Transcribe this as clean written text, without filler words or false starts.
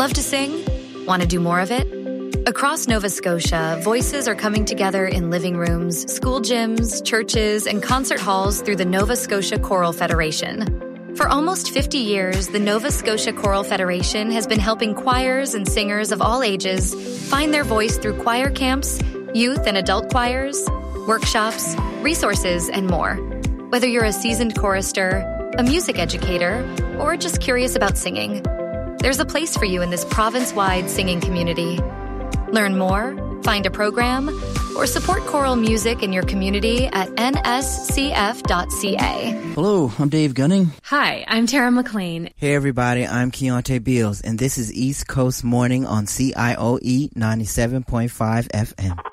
Love to sing? Want to do more of it? Across Nova Scotia, voices are coming together in living rooms, school gyms, churches, and concert halls through the Nova Scotia Choral Federation. For almost 50 years, the Nova Scotia Choral Federation has been helping choirs and singers of all ages find their voice through choir camps, youth and adult choirs, workshops, resources, and more. Whether you're a seasoned chorister, a music educator, or just curious about singing, there's a place for you in this province-wide singing community. Learn more, find a program, or support choral music in your community at nscf.ca. Hello, I'm Dave Gunning. Hi, I'm Tara McLean. Hey everybody, I'm Keontae Beals, and this is East Coast Morning on CIOE 97.5 FM.